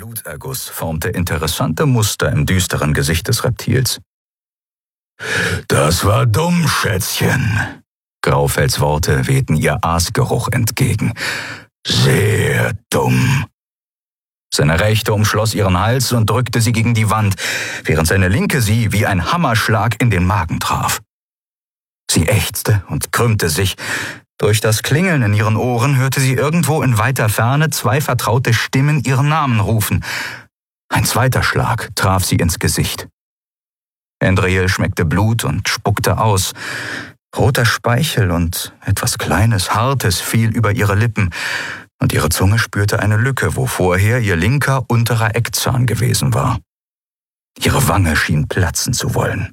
Bluterguss formte interessante Muster im düsteren Gesicht des Reptils. »Das war dumm, Schätzchen.« Graufells Worte wehten ihr Aasgeruch entgegen. »Sehr dumm.« Seine rechte umschloss ihren Hals und drückte sie gegen die Wand, während seine linke sie wie ein Hammerschlag in den Magen traf. Sie ächzte und krümmte sich. Durch das Klingeln in ihren Ohren hörte sie irgendwo in weiter Ferne 2 vertraute Stimmen ihren Namen rufen. Ein zweiter Schlag traf sie ins Gesicht. Andriel schmeckte Blut und spuckte aus. Roter Speichel und etwas Kleines, Hartes fiel über ihre Lippen, und ihre Zunge spürte eine Lücke, wo vorher ihr linker unterer Eckzahn gewesen war. Ihre Wange schien platzen zu wollen.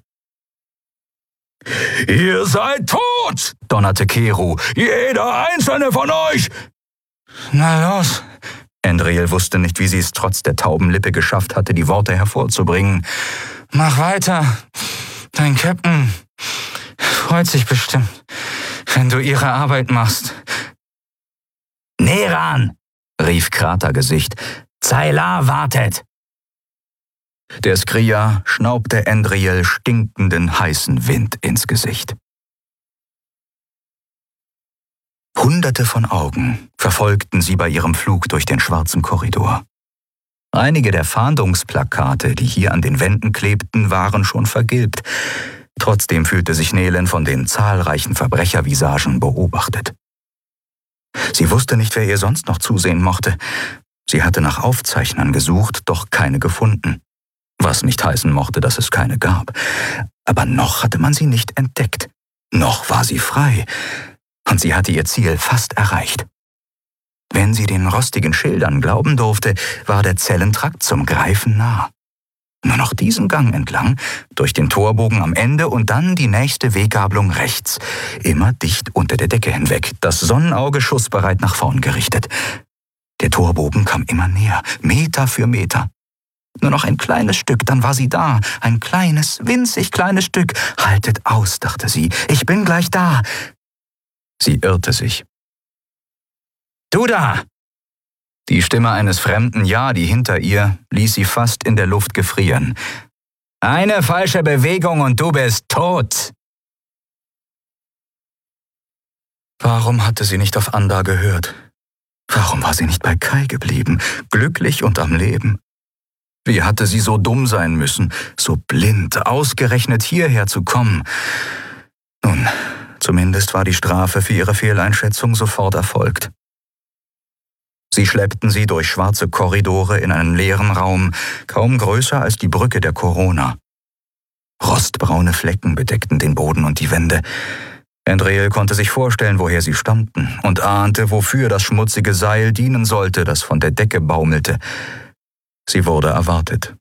»Ihr seid tot«, donnerte Keru, »jeder einzelne von euch!« »Na los!« Andriel wusste nicht, wie sie es trotz der tauben Lippe geschafft hatte, die Worte hervorzubringen. »Mach weiter. Dein Captain freut sich bestimmt, wenn du ihre Arbeit machst.« »Neran«, rief Kratergesicht, »Zaylar wartet!« Der Skria schnaubte Andriel stinkenden, heißen Wind ins Gesicht. Hunderte von Augen verfolgten sie bei ihrem Flug durch den schwarzen Korridor. Einige der Fahndungsplakate, die hier an den Wänden klebten, waren schon vergilbt. Trotzdem fühlte sich Nehlen von den zahlreichen Verbrechervisagen beobachtet. Sie wusste nicht, wer ihr sonst noch zusehen mochte. Sie hatte nach Aufzeichnern gesucht, doch keine gefunden. Was nicht heißen mochte, dass es keine gab. Aber noch hatte man sie nicht entdeckt. Noch war sie frei. Und sie hatte ihr Ziel fast erreicht. Wenn sie den rostigen Schildern glauben durfte, war der Zellentrakt zum Greifen nah. Nur noch diesen Gang entlang, durch den Torbogen am Ende und dann die nächste Weggabelung rechts, immer dicht unter der Decke hinweg, das Sonnenauge schussbereit nach vorn gerichtet. Der Torbogen kam immer näher, Meter für Meter. Nur noch ein kleines Stück, dann war sie da. Ein kleines, winzig kleines Stück. »Haltet aus«, dachte sie, »ich bin gleich da.« Sie irrte sich. »Du da!« Die Stimme eines fremden Yadi hinter ihr ließ sie fast in der Luft gefrieren. »Eine falsche Bewegung und du bist tot!« Warum hatte sie nicht auf Anda gehört? Warum war sie nicht bei Kai geblieben, glücklich und am Leben? Wie hatte sie so dumm sein müssen, so blind, ausgerechnet hierher zu kommen? Nun, zumindest war die Strafe für ihre Fehleinschätzung sofort erfolgt. Sie schleppten sie durch schwarze Korridore in einen leeren Raum, kaum größer als die Brücke der Corona. Rostbraune Flecken bedeckten den Boden und die Wände. Andriel konnte sich vorstellen, woher sie stammten, und ahnte, wofür das schmutzige Seil dienen sollte, das von der Decke baumelte. Sie wurde erwartet.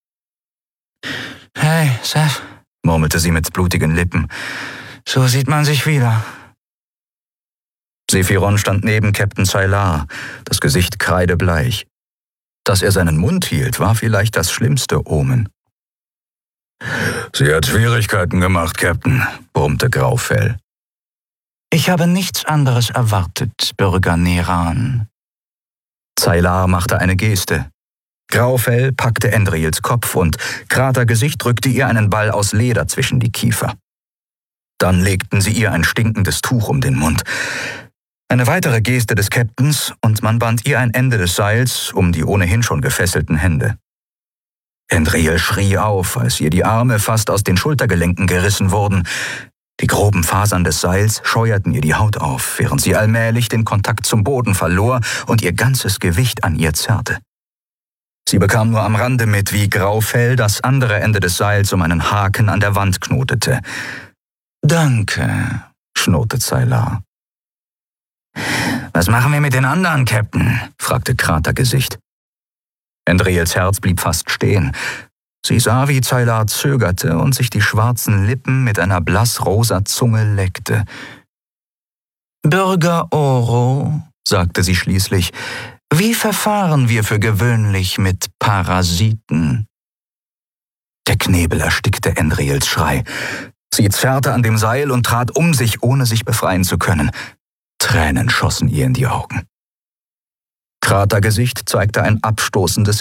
»Hey, Seth«, murmelte sie mit blutigen Lippen, »so sieht man sich wieder.« Sephiron stand neben Captain Zaylar, das Gesicht kreidebleich. Dass er seinen Mund hielt, war vielleicht das schlimmste Omen. »Sie hat Schwierigkeiten gemacht, Captain«, brummte Graufell. »Ich habe nichts anderes erwartet, Bürger Neran.« Zaylar machte eine Geste. Graufell packte Andriels Kopf und Kratergesicht drückte ihr einen Ball aus Leder zwischen die Kiefer. Dann legten sie ihr ein stinkendes Tuch um den Mund. Eine weitere Geste des Captains und man band ihr ein Ende des Seils um die ohnehin schon gefesselten Hände. Andriel schrie auf, als ihr die Arme fast aus den Schultergelenken gerissen wurden. Die groben Fasern des Seils scheuerten ihr die Haut auf, während sie allmählich den Kontakt zum Boden verlor und ihr ganzes Gewicht an ihr zerrte. Sie bekam nur am Rande mit, wie Graufell das andere Ende des Seils um einen Haken an der Wand knotete. »Danke«, schnurrte Zaylar. »Was machen wir mit den anderen, Captain?« fragte Kratergesicht. Andriels Herz blieb fast stehen. Sie sah, wie Zaylar zögerte und sich die schwarzen Lippen mit einer blassrosa Zunge leckte. »Bürger Oro«, sagte sie schließlich, »wie verfahren wir für gewöhnlich mit Parasiten?« Der Knebel erstickte Andriels Schrei. Sie zerrte an dem Seil und trat um sich, ohne sich befreien zu können. Tränen schossen ihr in die Augen. Kratergesicht zeigte ein abstoßendes